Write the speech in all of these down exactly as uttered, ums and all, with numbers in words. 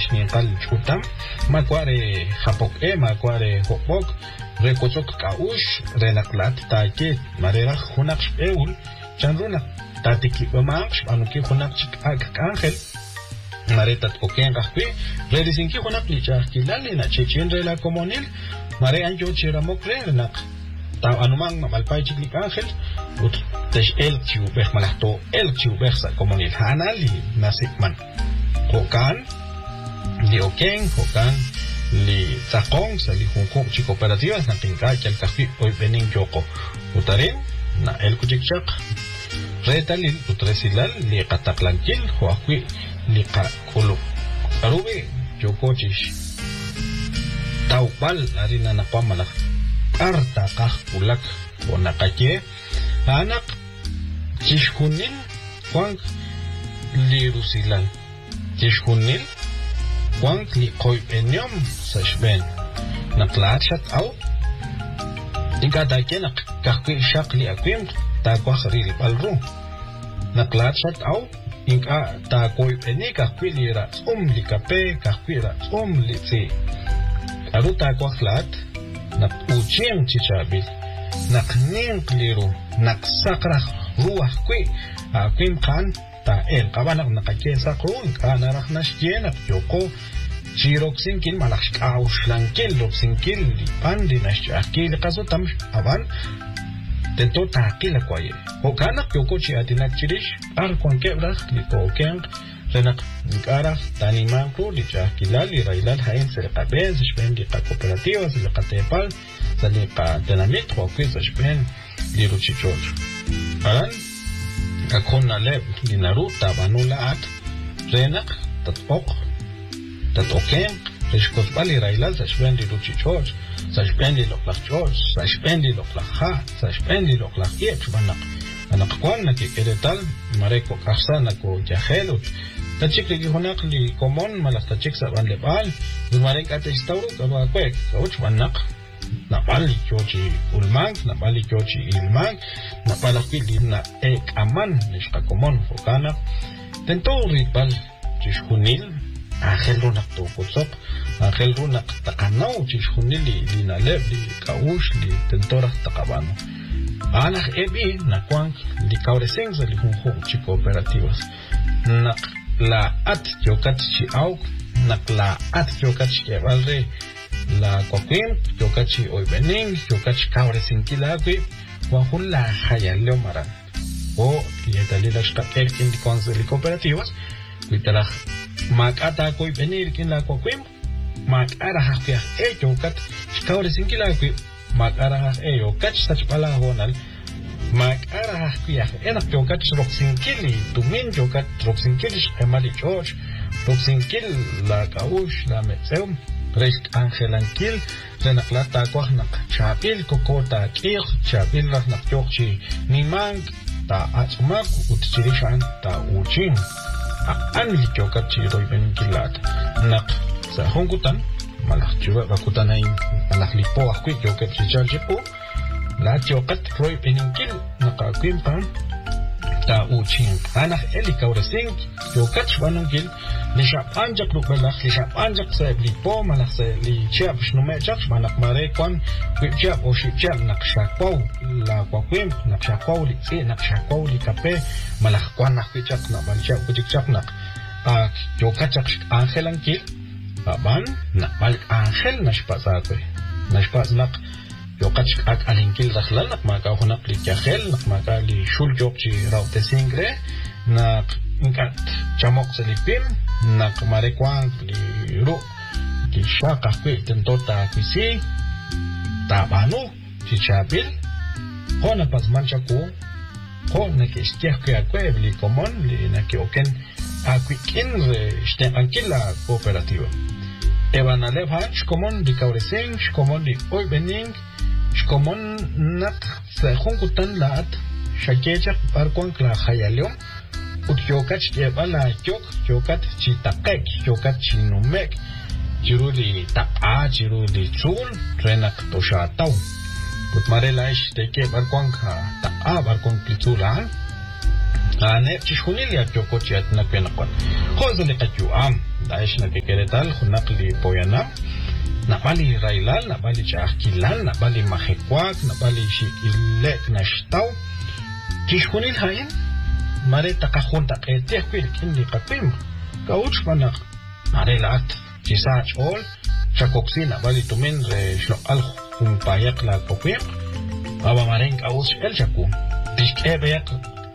ishninqal chutam makware hapok e makware hopok rekochok kaush renaklat taike marera hunak eul chanruna tatiki bamax anuki hunak chik angel maretat oken gahpi redisinki hunak licha kilali na chechen rela comunil mare anjo chiramok renak ta anumang malpai chik angel ut tesh el tiu beh malahto el tiu beh sa comunil hanali nasikman kokan li oken kokan li takong sa li hongkong chi cooperativas na tingka kel kahpi oi bening joko utarin na el kuchikchak retalil utresilal li qataklankil huaqui li qa kulu arubi joko chish tawbal arina na pamala arta qah ulak bonaqache anak chishkunin kwang li rusilal chishkunin kwang li koy enyom sashben naqlachat au inga daken kahpi shaqli akwim ta kwakhri li balru naqlachat au inga ta koy eni kahpi li ra um li kape kahpi ra um li tsi aru ta kwakhlat na uchim chichabil naqnin kliru naqsaqra ruah kwi akwim khan ta el qabanak naqake saqrun kana rahnash yenak yoko Chiroxinkin malaksh kaushlankel loxinkel pandinash akil qaso tam avan tento takil kwaye okana yokochi atinak chirish ar kon kebra likoken renak nikara taniman ko licha kilali railal hain serqabez shpendi qa cooperativa zilqatepal zaliqa dinamit qoqiz shpen liruchichoj aran akonna leb dinaruta banulat renak tatpoq tatoken rishkos bali railal zashpendi luchichoj zashpendi loqlachoj zashpendi loqlaja zashpendi loqlajiech banak anak kwana ki keretal mareko kahsana ko jahelo tachik li honak li komon malak tachik sa ban lebal marek ate stawru ka kwek kauch banak na bali chochi ulmang na bali chochi ilmang na palaki na ek aman nishka komon fokana tento ripal chishkunil Angel runak to kutsok, angel runak takanau chishunili li naleb li kaush li tentorak takabano. Anak ebi nakwang li kaureseng sa li hunghong chi cooperativas. Nak la at yokat chi auk, nak la at yokat chi kevalre la kwakwim, yokat chi oibening, yokat chi kaureseng kilagwi, wahun la hayalyo maran. O liyetalila shkakel kin li konse li cooperativas, kuitalak Makata koi benir kin la kokwim makara hakya e jokat skawre sinkila kwi makara hak e jokat sach pala honal makara hakya enak jokat rok sinkili tumin jokat rok sinkili skemali george rok sinkil la kaush la metseum rest angelankil renaklata kwahnak chapil kokota kir chapil nak jochi nimang ta atmak utchirishan ta uchin an li jokat chi roi ben kilat nak sa hongutan malak chuba bakutan ay malak lipo akwi jokat chi jaljipo la jokat roi ben kil nakakwim pan ta uchin anak eli kauresing jokat shwanong kil li shapanjak lukbalak li shapanjak sa lipo malak sa li chiap shnumejak malak marekwan kwip chiap o ship chiap nak shakwaw la kwakwim nak shakwaw li tsi nak shakwaw li kape malak kwan nak kwichak na banchak kuchikchak nak jokachak angel angkil baban nak balik angel nashpasakwe nashpas nak jokachak ak alinkil rakhlal nak maka hunak li kachel nak maka li shul jokchi raute singre nak inkat chamok selipim nak marekwang li ru ki shaka kwe tentota kwisi tabanu chichabil hona pasmanchaku hona ke stiak ke akwe li komon li na ke oken akwikin ste ankila cooperativa evan aleva shkomon di kaureseng shkomon di oibening shkomon nak sa hongutan lat shakechak parkon kla khayalyo ut yokat ke bala yok yokat chitakek yokat chinumek jiruli tapa jiruli chul renak toshatau put marela ish teke barkon ka ta barkon pitula ane chishunil ya chokochi at na kwenakwan khozali qachuam daish na kekeretal khunaqli poyana na bali railal na bali chakilal na bali mahekwak na bali shikilek na shtaw chishunil hain mare takahunta qete kwil kindi qatim kauch manak mare lat chisach ol chakoksina bali tumen re shlo al khum payak la kopim aba maren kaus el chaku dishkebeyak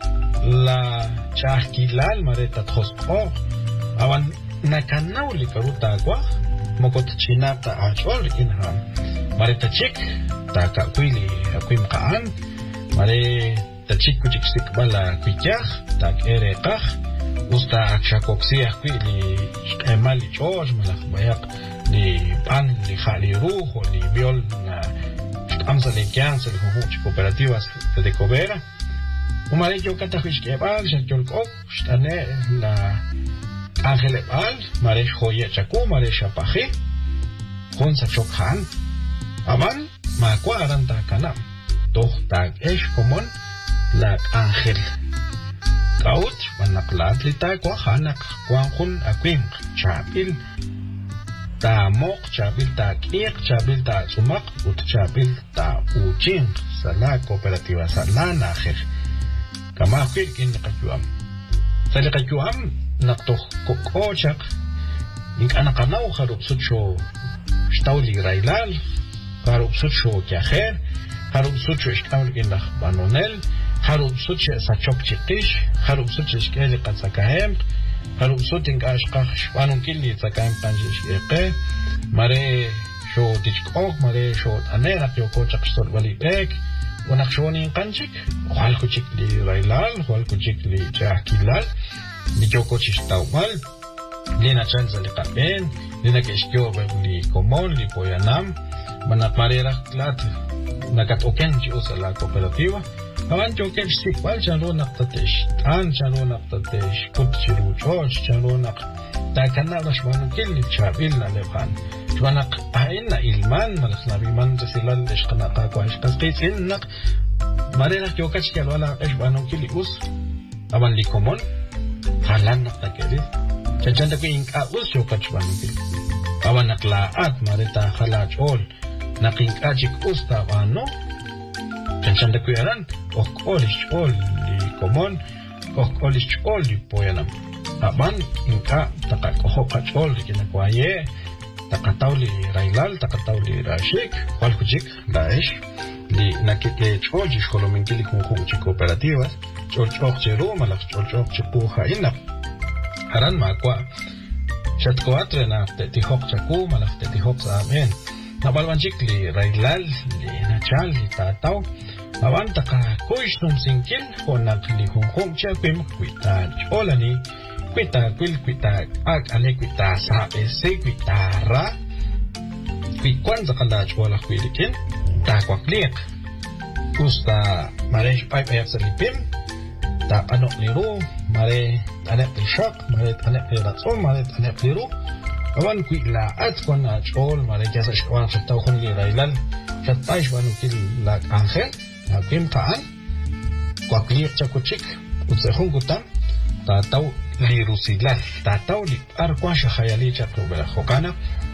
la chahkilal mareta tjosqo awan nakanauli karuta agua mokot chinata achol inham mareta chik ta ka kwili akwim qaan mare ta chik kuchik sikbala kwikyah ta kere qah usta akshakoksiya kwili emali choj malak bayak li pan li khali ruho li biol na amsa le kyansa li huch cooperativas de cobera Umare yo kata fiske bal, shakol kok, stane la angele bal, mare joye chaku, mare shapaje, kon sa chokhan, aban ma kwaran ta kanam, doch tag esh komon la angel. Kaut manaklat lita kwa hanak kwa kun akwim chapil ta mok chapil ta kiek chapil ta sumak ut chapil ta uching sala cooperativa sala najer. Kama kwil kin qajuam sali qajuam naqtoh kokochak ink ana qanaw kharup sucho shtawli railal kharup sucho kyaher kharup sucho shtawli kin banonel kharup sucho sachok chiqish kharup sucho shkeli qatsakahem kharup sutin ashqa shwanun killi tsakahem panjish eqe mare sho dichqok mare sho anera yokochak shtol walibek ونقشوني قنجك وحالكوشيك لي رايلال وحالكوشيك لي جاكيلال لجوكوشيش تاومال لينا تشانزا لقابين لينا كيشكيو لي كومون لي بويانام مناق ماريرا كلات ناكات اوكنجي اوسا لا كوبراتيوا هوان جوكيش سيكوال جانرو نقطتش تان جانرو نقطتش كوتشيرو جوش جانرو نق تاكنا رشوانو كيلي تشابيلنا لبخان شوانق هاينا إلمان ملخنا بيمان تسيلال إشقنا قاقوا إشقاس قيس إنق مارينا كيوكاتش كالوالا إشبانو كيلي أوس أبان لي كومون خالان نقطة كيلي جانجان تكو إنك أوس يوكاتش بانو كيلي أبان نقلاعات ماريتا خلاج أول نقينك أجيك أوس تابانو جانجان تكو يران أوك أوليش أول لي كومون أوك أوليش أول لي بويانام أبان إنك تقاك أوكاتش أول لي كنا كوايه takatauli railal takatauli rashik walkujik daesh li nakike choji xolominkili kunjuchi cooperativas cholchoq cheru malak cholchoq chipuja ina haran makwa chatkoatre na tetihok chaku malak tetihok samen nabalwanchik li railal li nachal li tataw awan taka koishnum sinkil honak li hunhum chapim kuita cholani Quita, quil, quita, ag, ale, quita, sa, ese, quita, ra. Quikwan sa kalaj wala quilikin. Ta kwaklik. Usta, mare, pipe ayak sa lipim. Ta anok liru. Mare, anek li shak. Mare, anek li ratson. Mare, anek liru. Awan quila, at kwan na chol. Mare, jasa shkwan sa tau kun li railal. Shatay shwan kil lag angel. Nagpim kaan. Kwaklik chakuchik. Utsehung kutam. Ta tau li rusilal tataw li arkwasha khayali chapro bela khokana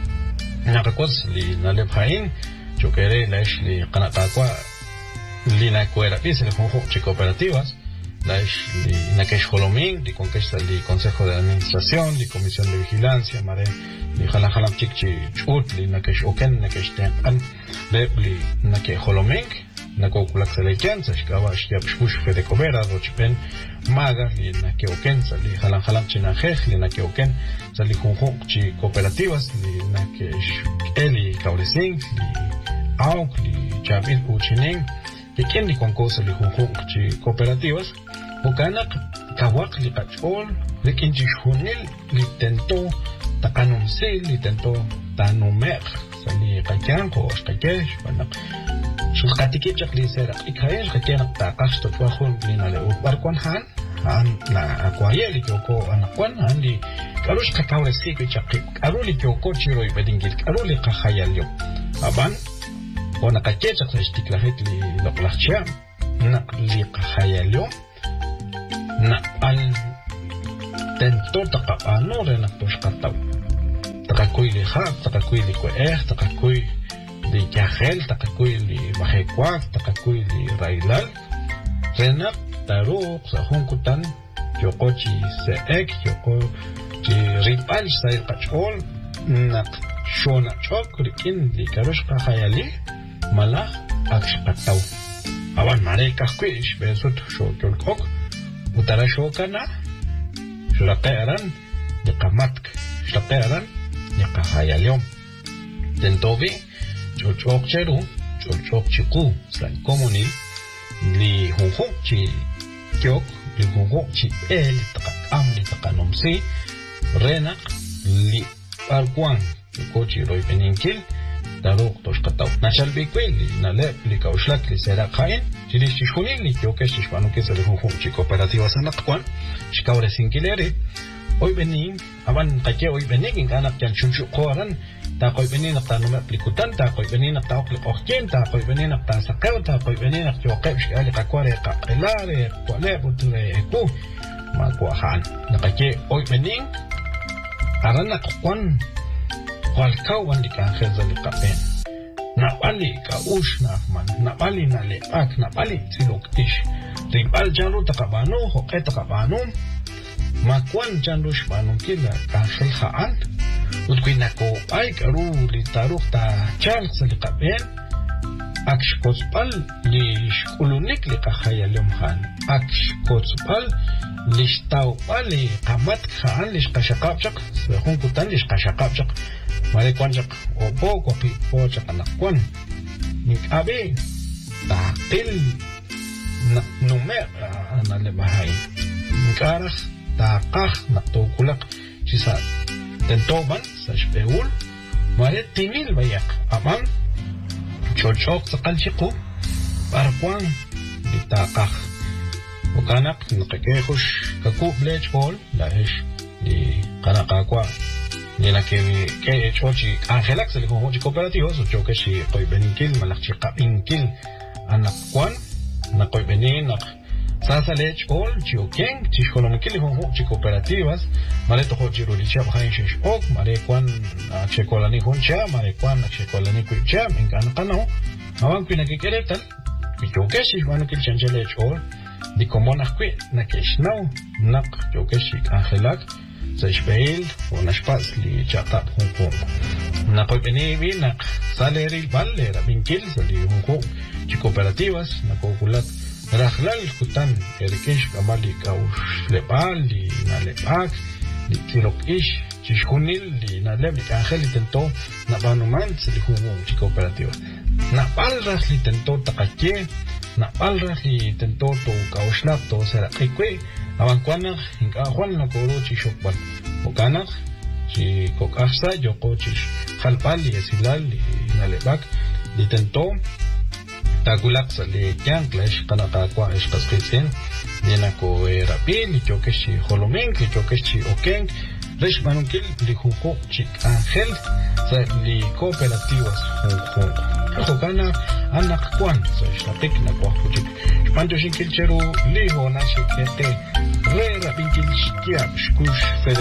naqakos li nalebhain chokere laish li qanaqaqwa li nakwera is el jonjo chi cooperativas laish li nakesh holoming li conquista li consejo de administración li comisión de vigilancia mare li khala khala chikchi chut li nakesh oken nakesh tan le li nake holoming nako kulak selekian sashkawa shya pshpush fede cobera rochpen maga li nake oken li khala khala china khekh li nake oken sali jonjo chi cooperativas li nake eli kaulising li auk li chabil uchining que quien ni con cosa li jonjo chi cooperativas Bukanak kawak li kachol li kinjishunil li tento takanumsil li tento tanumer sali kachan ko shkakesh banak shulkatikich li sera ikayesh kakenak takash to twahun linale ubarkwan han han la akwaye li kyoko anakwan han li karush kakawre siki chakik aruli kyoko chiro ibedingil aruli kakhayal yo aban wana kakechak sa istiklahit li loklachya nak li kakhayal yo na al tento takapano rin ang toshkataw takakuy li hap takakuy li kueh takakuy li kahel takakuy li mahekwak takakuy li railal renak taruk sa hungkutan yoko chi seek yoko chi ripal sa kachol nak shona chok rikin li karosh kahayali malak akshkataw awan mare kahkuish besut shokol kok utara shokana shulaqeran yaqamatk shulaqeran yaqahayaliom tentobi chochok cheru chochok chiku san komunil li hunhuk chi kyok li hunhuk chi el taqam li taqanomsi renak li parkwan kochi roy peninkil daruk toshkataw nachalbikwil li nalep li kaushlak li sera khain chirish chishunil li kyokesh chishpanu ke sele hunhuk chi cooperativa sanaqkwan shikawre sinkileri hoy bening aban qake hoy bening anak yan chunchu qoran ta qoy bening ta no aplikutan ta qoy bening ta oqli qohken ta qoy bening ta saqaw ta qoy bening ta yoqeb shikali qakware qaqilare qole butre ku ma kwahan naqake hoy bening arana qwan walkaw wandi kan khazali qapen na bali ka ush na man na bali na le ak na bali silok ish ribal jaru takabano hoqe takabano makwan jandush banu kila kan khaan utkuina ko ay karu li tarukh ta chal sali qapen aksh kospal li shkulunik li qahayalum khan aksh kospal li shtaw bali qamat khan li qashaqabchaq sahun kutan li qashaqabchaq mare kwanjak o poco pi pocha kanakwan nik abe taqil numer ana le bahay nikaras taqah naqtukulak chisa tentoban sa shpeul mare timil bayak aman chochok saqalchiqu parkwan bitaqah ukanak nqakehush kaku blech hol la ish li qanaqaqwa nila que que chochi Angelax le como cooperativos o choque si koy beninkil malakchi qapinkil anak kwan na koy benin na sasa lech ol chioken chishkolomkil ho chi cooperativas mare to hoji rolicha bhain shish ok mare kwan chekolani honcha mare kwan chekolani kucha mengan qano awan pina que queretal que choque si bueno que changelech ol di como na kwi na keshnau nak choque si Angelax Sashbail o nashpas li chaqap Hong Kong na koy benibi na saleri balle ra binkil sali Hong Kong chi cooperativas na kokulat rahlal kutan erkesh kamali kaush lepal li na lepak li kilok ish chishkunil li na leb li kanjel tento na banuman sali Hong Kong chi cooperativas na palras li tento taqache na palras li tento to kaushlap to sera qikwe Abankwana inka Juan na koro chi shokban okanak chi kokafsa yoko chi khalpal li esilal li nalebak li tento takulak sa li yanklesh kanakakwa eshkasqitsin li nako rapil li chokesh chi holomeng li chokesh chi okeng resh manunkil li juko chi angel sa li cooperativas Hong Kokana anak kwan sa shlatik na kwa kuchik Panto shinkil cheru li ho na shikete re rapin kil shkiap shkush fede